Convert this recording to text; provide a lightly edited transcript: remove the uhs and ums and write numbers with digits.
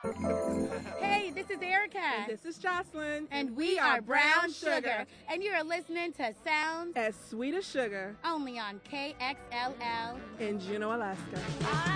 Hey, this is Erica. And this is Jocelyn. And we are Brown Sugar. And you are listening to Sounds As Sweet as Sugar only on KXLL in Juneau, Alaska.